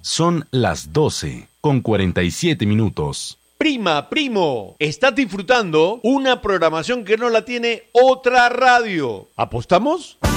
Son las 12:47. Prima, primo, estás disfrutando una programación que no la tiene otra radio. ¿Apostamos?